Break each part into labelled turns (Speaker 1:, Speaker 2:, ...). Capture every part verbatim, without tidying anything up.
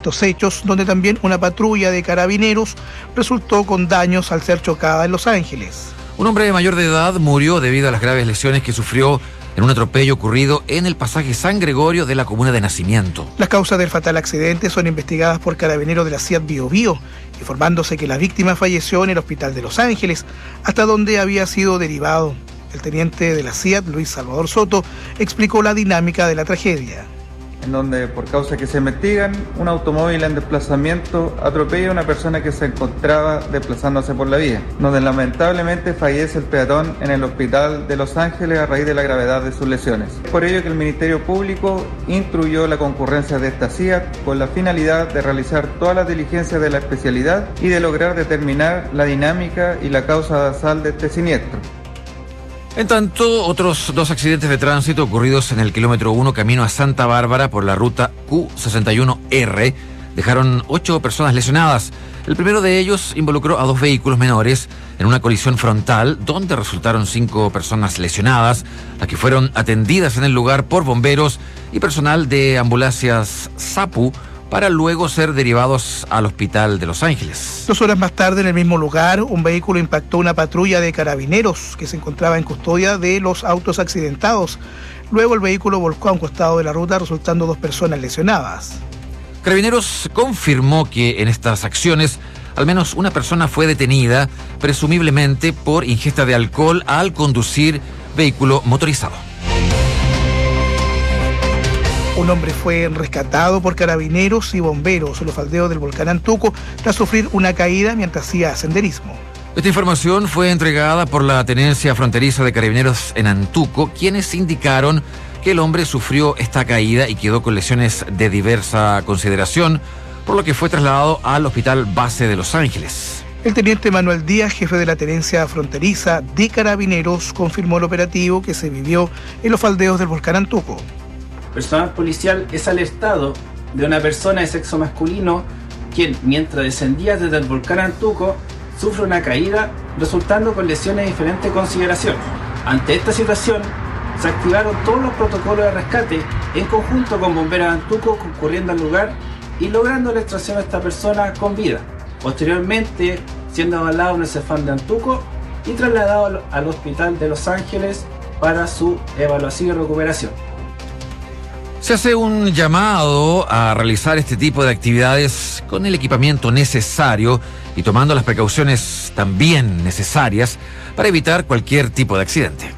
Speaker 1: estos hechos, donde también una patrulla de carabineros resultó con daños al ser chocada en Los Ángeles.
Speaker 2: Un hombre mayor de edad murió debido a las graves lesiones que sufrió en un atropello ocurrido en el pasaje San Gregorio de la comuna de Nacimiento.
Speaker 1: Las causas del fatal accidente son investigadas por carabineros de la C I A T Biobío, informándose que la víctima falleció en el hospital de Los Ángeles, hasta donde había sido derivado. El teniente de la C I A T, Luis Salvador Soto, explicó la dinámica de la tragedia.
Speaker 3: En donde, por causa que se investigan, un automóvil en desplazamiento atropella a una persona que se encontraba desplazándose por la vía, donde lamentablemente fallece el peatón en el hospital de Los Ángeles a raíz de la gravedad de sus lesiones. Por ello que el Ministerio Público instruyó la concurrencia de esta C I A T con la finalidad de realizar todas las diligencias de la especialidad y de lograr determinar la dinámica y la causa basal de este siniestro.
Speaker 2: En tanto, otros dos accidentes de tránsito ocurridos en el kilómetro uno camino a Santa Bárbara por la ruta Q sesenta y uno R dejaron ocho personas lesionadas. El primero de ellos involucró a dos vehículos menores en una colisión frontal, donde resultaron cinco personas lesionadas, las que fueron atendidas en el lugar por bomberos y personal de ambulancias SAPU, para luego ser derivados al hospital de Los Ángeles.
Speaker 1: Dos horas más tarde, en el mismo lugar, un vehículo impactó una patrulla de carabineros que se encontraba en custodia de los autos accidentados. Luego el vehículo volcó a un costado de la ruta, resultando dos personas lesionadas.
Speaker 2: Carabineros confirmó que en estas acciones al menos una persona fue detenida, presumiblemente por ingesta de alcohol al conducir vehículo motorizado.
Speaker 1: Un hombre fue rescatado por carabineros y bomberos en los faldeos del volcán Antuco tras sufrir una caída mientras hacía senderismo.
Speaker 2: Esta información fue entregada por la Tenencia Fronteriza de Carabineros en Antuco, quienes indicaron que el hombre sufrió esta caída y quedó con lesiones de diversa consideración, por lo que fue trasladado al Hospital Base de Los Ángeles.
Speaker 1: El teniente Manuel Díaz, jefe de la Tenencia Fronteriza de Carabineros, confirmó el operativo que se vivió en los faldeos del volcán Antuco.
Speaker 4: Personal policial es alertado de una persona de sexo masculino quien, mientras descendía desde el volcán Antuco, sufre una caída resultando con lesiones de diferente consideración. Ante esta situación, se activaron todos los protocolos de rescate en conjunto con bomberos de Antuco concurriendo al lugar y logrando la extracción de esta persona con vida. Posteriormente, siendo avalado en el Cefam de Antuco y trasladado al Hospital de Los Ángeles para su evaluación y recuperación.
Speaker 2: Se hace un llamado a realizar este tipo de actividades con el equipamiento necesario y tomando las precauciones también necesarias para evitar cualquier tipo de accidente.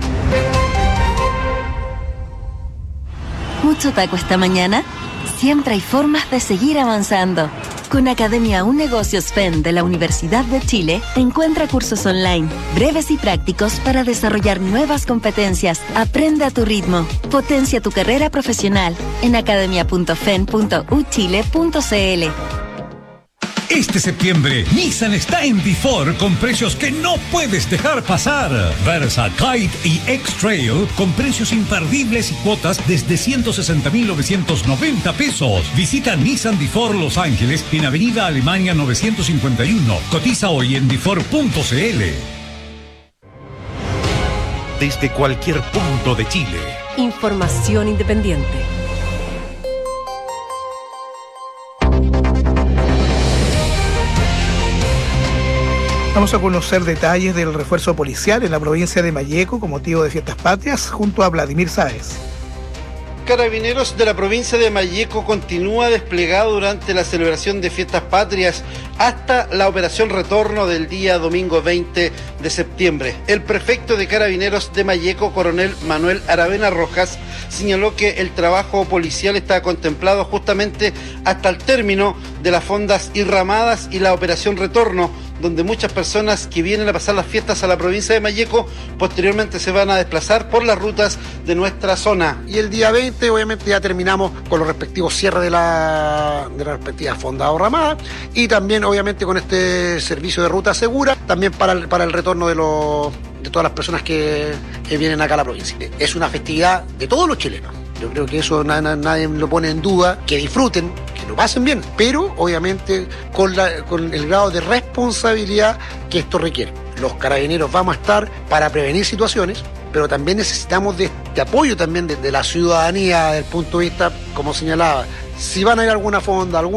Speaker 5: ¿Mucho taco esta mañana? Siempre hay formas de seguir avanzando. Con Academia Un Negocios F E N de la Universidad de Chile, encuentra cursos online, breves y prácticos para desarrollar nuevas competencias. Aprende a tu ritmo. Potencia tu carrera profesional en academia punto fen punto u chile punto c l.
Speaker 6: Este septiembre, Nissan está en Bifor con precios que no puedes dejar pasar. Versa, Kite y X-Trail con precios imperdibles y cuotas desde ciento sesenta mil novecientos noventa pesos. Visita Nissan Bifor Los Ángeles en Avenida Alemania novecientos cincuenta y uno. Cotiza hoy en bifor punto c l.
Speaker 7: Desde cualquier punto de Chile.
Speaker 8: Información independiente.
Speaker 1: Vamos a conocer detalles del refuerzo policial en la provincia de Malleco con motivo de Fiestas Patrias junto a Vladimir Sáez.
Speaker 9: Carabineros de la provincia de Malleco continúa desplegado durante la celebración de Fiestas Patrias hasta la operación retorno del día domingo veinte de septiembre. El prefecto de Carabineros de Malleco, coronel Manuel Aravena Rojas, señaló que el trabajo policial está contemplado justamente hasta el término de las fondas y ramadas y la operación retorno, donde muchas personas que vienen a pasar las fiestas a la provincia de Malleco posteriormente se van a desplazar por las rutas de nuestra zona.
Speaker 10: Y el día veinte obviamente ya terminamos con los respectivos cierres de la, de la respectiva fonda o ramada y también obviamente con este servicio de ruta segura, también para el, para el retorno de, los, de todas las personas que, que vienen acá a la provincia. Es una festividad de todos los chilenos. Yo creo que eso na, na, nadie lo pone en duda, que disfruten, que lo pasen bien, pero obviamente con, la, con el grado de responsabilidad que esto requiere. Los carabineros vamos a estar para prevenir situaciones, pero también necesitamos de este apoyo también de, de la ciudadanía, desde el punto de vista, como señalaba, si van a ir a alguna fonda, algún